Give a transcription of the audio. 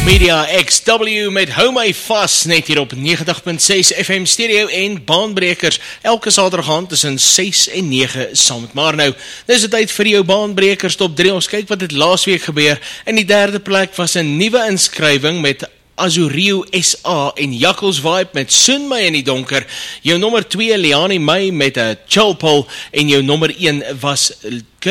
Media XW met Hou My Vas, net hier op 90.6 FM stereo en baanbrekers, elke saterdag tussen 6 en 9 saam met maar nou. Dis die tyd vir jou baanbrekers top 3, ons kyk wat het laasweek gebeur. In die derde plek was 'n nuwe inskrywing met Azurio SA en Jakkels Vibe met Soen My in die Donker. Jou nommer 2 Liani May met 'n Chill Pull en jou nommer 1 was